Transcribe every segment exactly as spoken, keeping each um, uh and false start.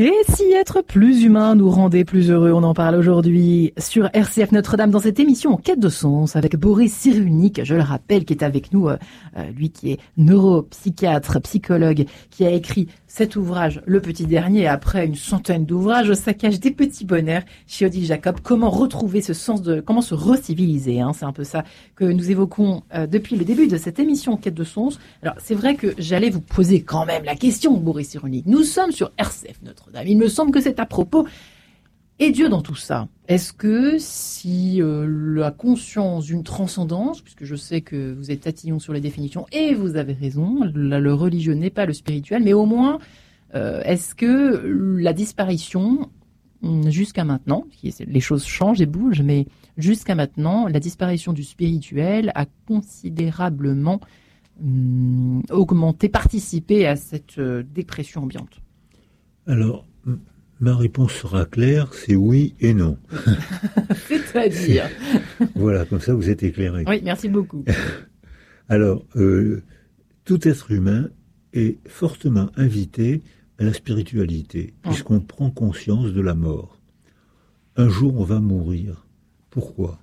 Et si être plus humain nous rendait plus heureux, on en parle aujourd'hui sur R C F Notre-Dame dans cette émission En quête de sens avec Boris Cyrulnik, je le rappelle, qui est avec nous, euh, lui qui est neuropsychiatre, psychologue, qui a écrit cet ouvrage, le petit dernier, après une centaine d'ouvrages au saccage des petits bonheurs chez Odile Jacob. Comment retrouver ce sens de, comment se reciviliser, hein, c'est un peu ça que nous évoquons euh, depuis le début de cette émission En quête de sens. Alors c'est vrai que j'allais vous poser quand même la question, Boris Cyrulnik. Nous sommes sur R C F Notre-Dame. Il me semble que c'est à propos. Et Dieu dans tout ça? Est-ce que si euh, la conscience d'une transcendance, puisque je sais que vous êtes tatillon sur les définitions, et vous avez raison, le, le religieux n'est pas le spirituel, mais au moins, euh, est-ce que la disparition, jusqu'à maintenant, les choses changent et bougent, mais jusqu'à maintenant, la disparition du spirituel a considérablement hum, augmenté, participé à cette euh, dépression ambiante? Alors, ma réponse sera claire, c'est oui et non. C'est-à-dire Voilà, comme ça vous êtes éclairé. Oui, merci beaucoup. Alors, euh, tout être humain est fortement invité à la spiritualité, oh. puisqu'on prend conscience de la mort. Un jour, on va mourir. Pourquoi?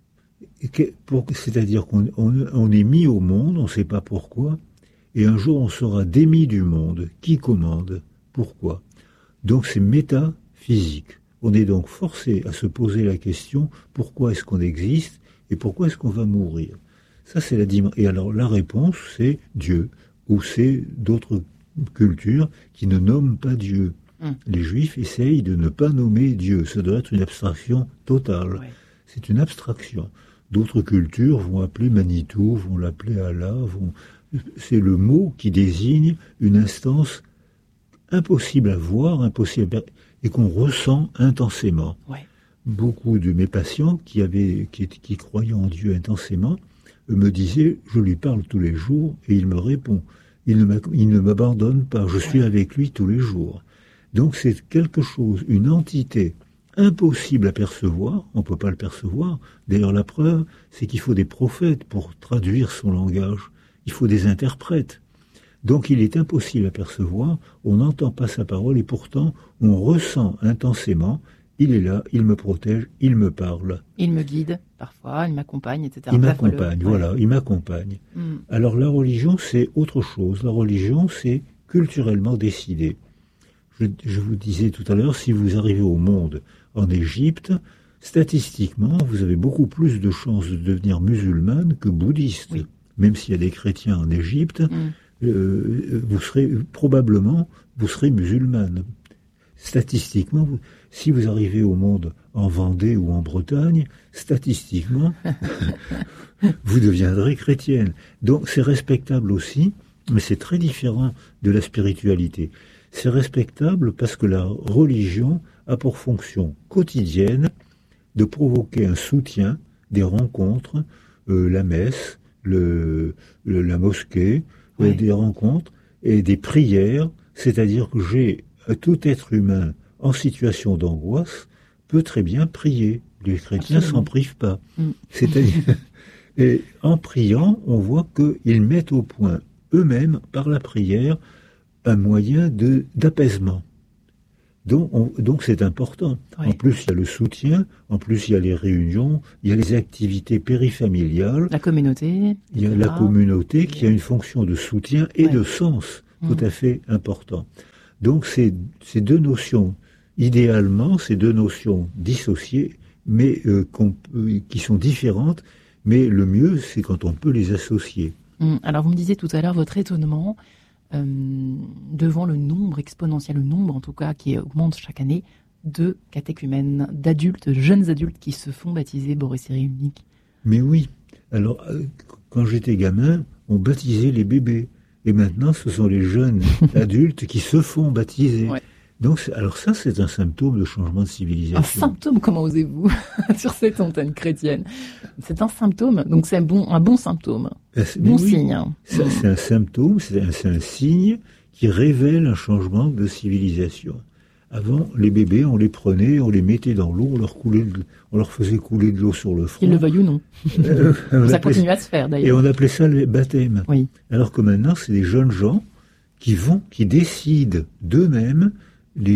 C'est-à-dire qu'on on, on est mis au monde, on ne sait pas pourquoi, et un jour, on sera démis du monde. Qui commande? Pourquoi? Donc c'est métaphysique. On est donc forcé à se poser la question, pourquoi est-ce qu'on existe et pourquoi est-ce qu'on va mourir? Ça c'est la dimension. Et alors la réponse c'est Dieu, ou c'est d'autres cultures qui ne nomment pas Dieu. Hum. Les Juifs essayent de ne pas nommer Dieu. Ça doit être une abstraction totale. Ouais. C'est une abstraction. D'autres cultures vont appeler Manitou, vont l'appeler Allah. Vont... C'est le mot qui désigne une instance impossible à voir, impossible à... et qu'on ressent intensément. Ouais. Beaucoup de mes patients qui avaient, qui, qui croyaient en Dieu intensément, me disaient, je lui parle tous les jours et il me répond. Il ne, il ne m'abandonne pas, je suis avec lui tous les jours. Donc c'est quelque chose, une entité impossible à percevoir, on ne peut pas le percevoir. D'ailleurs la preuve, c'est qu'il faut des prophètes pour traduire son langage. Il faut des interprètes. Donc il est impossible à percevoir, on n'entend pas sa parole et pourtant on ressent intensément, il est là, il me protège, il me parle. Il me guide parfois, il m'accompagne, et cetera. Il m'accompagne, le... voilà, ouais. il m'accompagne. Mm. Alors la religion c'est autre chose, la religion c'est culturellement décidé. Je, je vous disais tout à l'heure, si vous arrivez au monde en Égypte, statistiquement vous avez beaucoup plus de chances de devenir musulmane que bouddhiste. Oui. Même s'il y a des chrétiens en Égypte, mm. Euh, vous serez probablement vous serez musulmane. Statistiquement, vous, si vous arrivez au monde en Vendée ou en Bretagne, statistiquement, vous deviendrez chrétienne. Donc c'est respectable aussi, mais c'est très différent de la spiritualité. C'est respectable parce que la religion a pour fonction quotidienne de provoquer un soutien, des rencontres, euh, la messe, le, le, la mosquée, oui. des rencontres et des prières, c'est-à-dire que j'ai tout être humain en situation d'angoisse peut très bien prier. Les chrétiens Absolument. S'en privent pas. Mm. C'est-à-dire, et en priant, on voit qu'ils mettent au point eux-mêmes, par la prière, un moyen de, d'apaisement. Donc, on, donc c'est important. Oui. En plus, il y a le soutien, en plus, il y a les réunions, il y a les activités périfamiliales. La communauté. Il y a la communauté qui a une fonction de soutien et oui. de sens tout mmh. à fait important. Donc, c'est ces deux notions, idéalement, ces deux notions dissociées, mais euh, euh, qui sont différentes, mais le mieux, c'est quand on peut les associer. Mmh. Alors, vous me disiez tout à l'heure votre étonnement Euh, devant le nombre exponentiel, le nombre en tout cas qui augmente chaque année de catéchumènes, d'adultes, de jeunes adultes qui se font baptiser, Boris Cyrulnik. Mais oui, alors euh, quand j'étais gamin, on baptisait les bébés, et maintenant ce sont les jeunes adultes qui se font baptiser. Ouais. Donc, alors ça, c'est un symptôme de changement de civilisation. Un symptôme, comment osez-vous, sur cette antenne chrétienne? C'est un symptôme, donc c'est un bon, un bon symptôme, ben, bon oui, signe. Ça, c'est un symptôme, c'est un, c'est un signe qui révèle un changement de civilisation. Avant, les bébés, on les prenait, on les mettait dans l'eau, on leur, coulait de, on leur faisait couler de l'eau sur le front. Qu'ils le veuillent ou non. Euh, ça continue à se faire, d'ailleurs. Et on appelait ça le baptême. Oui. Alors que maintenant, c'est des jeunes gens qui vont, qui décident d'eux-mêmes les,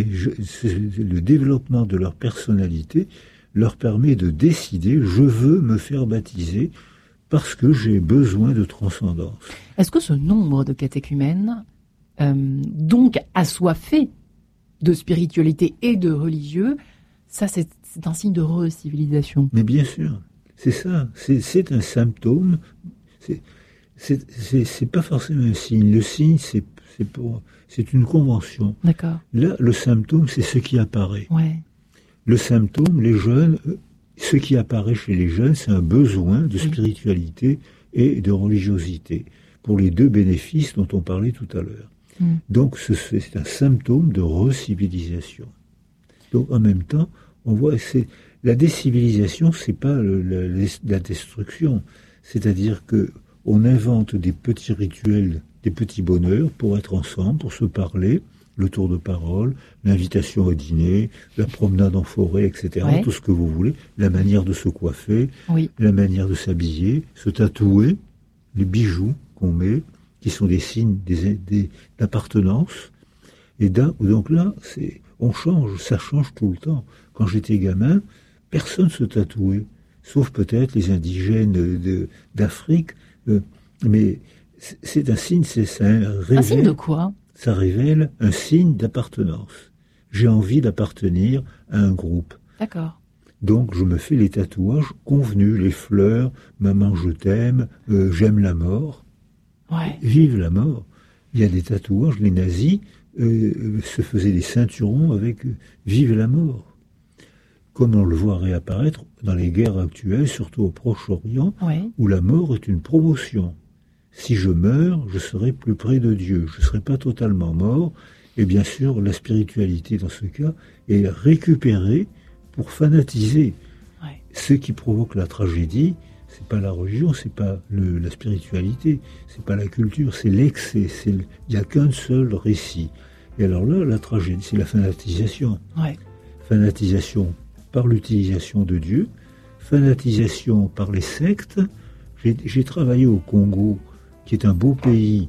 le développement de leur personnalité leur permet de décider, je veux me faire baptiser parce que j'ai besoin de transcendance. Est-ce que ce nombre de catéchumènes, euh, donc assoiffés de spiritualité et de religieux, ça c'est, c'est un signe de re-civilisation? Mais bien sûr, c'est ça, c'est, c'est un symptôme, c'est, c'est, c'est, c'est pas forcément un signe, le signe c'est, c'est, pour, c'est une convention. D'accord. Là, le symptôme c'est ce qui apparaît. Ouais. Le symptôme, les jeunes, ce qui apparaît chez les jeunes, c'est un besoin de spiritualité et de religiosité, pour les deux bénéfices dont on parlait tout à l'heure. Mm. Donc ce, c'est un symptôme de re-civilisation. Donc en même temps, on voit, c'est la décivilisation, c'est pas le, le, la destruction, c'est-à-dire que on invente des petits rituels, des petits bonheurs pour être ensemble, pour se parler. Le tour de parole, l'invitation au dîner, la promenade en forêt, et cetera. Ouais. Tout ce que vous voulez, la manière de se coiffer, oui. la manière de s'habiller, se tatouer, les bijoux qu'on met, qui sont des signes des, des, d'appartenance. Et donc là, c'est, on change, ça change tout le temps. Quand j'étais gamin, personne se tatouait, sauf peut-être les indigènes de, d'Afrique. Euh, mais c'est, c'est un signe, c'est ça. Un signe de quoi ? Ça révèle un signe d'appartenance. J'ai envie d'appartenir à un groupe. D'accord. Donc je me fais les tatouages convenus, les fleurs, maman je t'aime, euh, j'aime la mort. Ouais. Vive la mort. Il y a des tatouages, les nazis euh, se faisaient des ceinturons avec euh, vive la mort. Comme on le voit réapparaître dans les guerres actuelles, surtout au Proche-Orient, ouais. où la mort est une promotion. Si je meurs, je serai plus près de Dieu. Je ne serai pas totalement mort. Et bien sûr, la spiritualité, dans ce cas, est récupérée pour fanatiser. Ouais. Ce qui provoque la tragédie, c'est pas la religion, c'est pas le, la spiritualité, c'est pas la culture, c'est l'excès. C'est le, il n'y a qu'un seul récit. Et alors là, la tragédie, c'est la fanatisation. Ouais. Fanatisation par l'utilisation de Dieu, fanatisation par les sectes. J'ai, j'ai travaillé au Congo, qui est un beau pays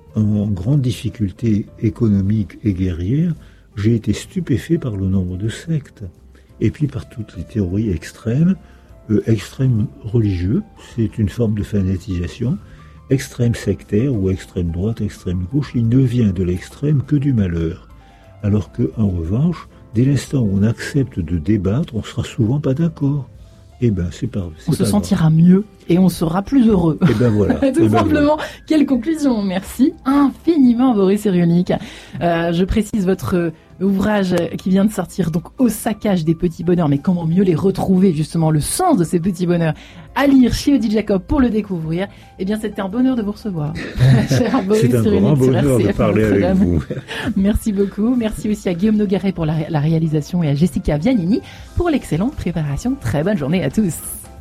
en grande difficulté économique et guerrière. J'ai été stupéfait par le nombre de sectes. Et puis par toutes les théories extrêmes, euh, extrême religieux, c'est une forme de fanatisation, extrême sectaire ou extrême droite, extrême gauche, il ne vient de l'extrême que du malheur. Alors que, en revanche, dès l'instant où on accepte de débattre, on sera souvent pas d'accord. Eh ben, c'est pas, c'est on pas se grave. Sentira mieux et on sera plus heureux. Eh ben voilà. Tout eh ben simplement. Voilà. Quelle conclusion. Merci infiniment, Boris Cyrulnik. Euh, je précise votre ouvrage qui vient de sortir, donc Au saccage des petits bonheurs. Mais comment mieux les retrouver, justement, le sens de ces petits bonheurs, à lire chez Odile Jacob pour le découvrir. Eh bien, c'était un bonheur de vous recevoir. Cher Boris c'est un Cyrulnik, grand bonheur de parler avec vous. Merci beaucoup. Merci aussi à Guillaume Nogaret pour la, la réalisation et à Jessica Vianini pour l'excellente préparation. Très bonne journée à tous.